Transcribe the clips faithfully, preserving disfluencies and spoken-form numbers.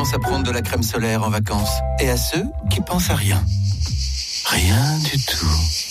pensent à prendre de la crème solaire en vacances et à ceux qui pensent à rien. Rien du tout.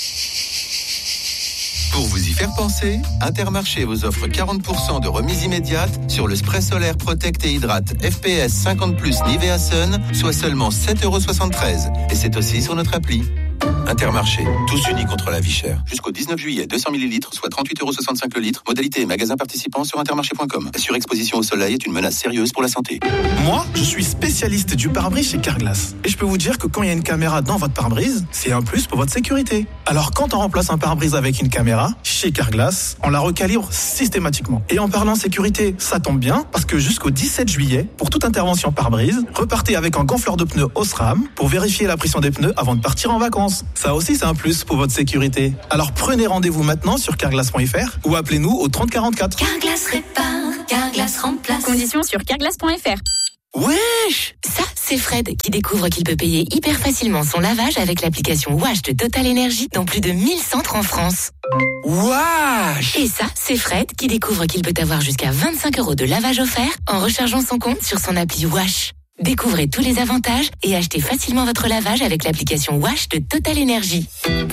Pour vous y faire penser, Intermarché vous offre quarante pour cent de remise immédiate sur le spray solaire Protect et Hydrate F P S cinquante plus Nivea Sun, soit seulement sept euros soixante-treize. Et c'est aussi sur notre appli. Intermarché, tous unis contre la vie chère. Jusqu'au dix-neuf juillet, deux cents millilitres, soit trente-huit euros soixante-cinq le litre. Modalité et magasin participants sur intermarché point com. La surexposition au soleil est une menace sérieuse pour la santé. Moi, je suis spécialiste du pare-brise chez Carglass. Et je peux vous dire que quand il y a une caméra dans votre pare-brise, c'est un plus pour votre sécurité. Alors quand on remplace un pare-brise avec une caméra, chez Carglass, on la recalibre systématiquement. Et en parlant sécurité, ça tombe bien, parce que jusqu'au dix-sept juillet, pour toute intervention pare-brise, repartez avec un gonfleur de pneus Osram pour vérifier la pression des pneus avant de partir en vacances. Ça aussi, c'est un plus pour votre sécurité. Alors prenez rendez-vous maintenant sur carglass point f r ou appelez-nous au trente quarante-quatre. Carglass répare, Carglass remplace. Conditions sur carglass point f r. Wesh! Ça, c'est Fred qui découvre qu'il peut payer hyper facilement son lavage avec l'application Wash de Total Energy dans plus de mille centres en France. Wesh! Et ça, c'est Fred qui découvre qu'il peut avoir jusqu'à vingt-cinq euros de lavage offert en rechargeant son compte sur son appli Wash. Découvrez tous les avantages et achetez facilement votre lavage avec l'application Wash de Total Energy.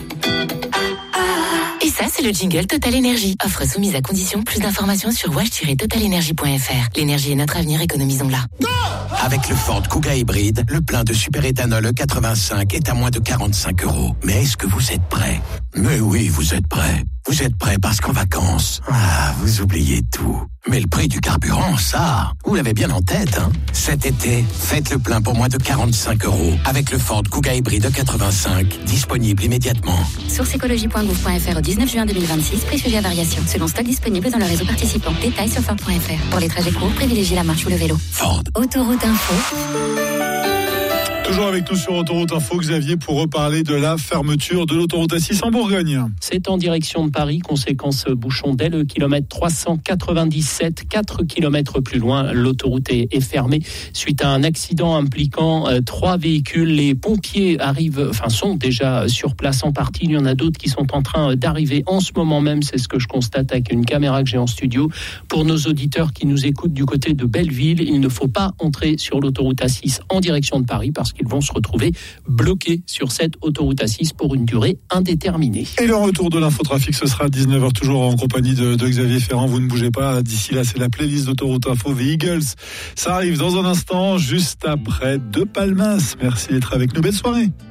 Et ça, c'est le jingle Total Energy. Offre soumise à condition. Plus d'informations sur wash tiret total energy point f r. L'énergie est notre avenir, économisons-la. Avec le Ford Kuga hybride, le plein de superéthanol E quatre-vingt-cinq est à moins de quarante-cinq euros. Mais est-ce que vous êtes prêts? Mais oui, vous êtes prêts. Vous êtes prêts parce qu'en vacances, ah, vous oubliez tout. Mais le prix du carburant, ça, vous l'avez bien en tête, hein. Cet été, faites le plein pour moins de quarante-cinq euros avec le Ford Kuga hybride E quatre-vingt-cinq, disponible immédiatement. Source écologie point gouv point f r au dix-neuf juin deux mille vingt-six, prix suivi à variation, selon stock disponible dans le réseau participant. Détails sur ford point f r. Pour les trajets courts, privilégiez la marche ou le vélo. Ford. Autoroute Info. Toujours avec nous sur Autoroute Info, Xavier, pour reparler de la fermeture de l'autoroute A six en Bourgogne. C'est en direction de Paris, conséquence bouchon dès le kilomètre trois cent quatre-vingt-dix-sept, quatre kilomètres plus loin. L'autoroute est, est fermée suite à un accident impliquant euh, trois véhicules. Les pompiers arrivent, enfin sont déjà sur place en partie. Il y en a d'autres qui sont en train d'arriver en ce moment même. C'est ce que je constate avec une caméra que j'ai en studio. Pour nos auditeurs qui nous écoutent du côté de Belleville, il ne faut pas entrer sur l'autoroute A six en direction de Paris parce qu'ils vont se retrouver bloqués sur cette autoroute A six pour une durée indéterminée. Et le retour de l'infotrafic, ce sera à dix-neuf heures, toujours en compagnie de, de Xavier Ferrand. Vous ne bougez pas. D'ici là, c'est la playlist d'Autoroute Info The Eagles. Ça arrive dans un instant, juste après De Palmas. Merci d'être avec nous. Belle soirée.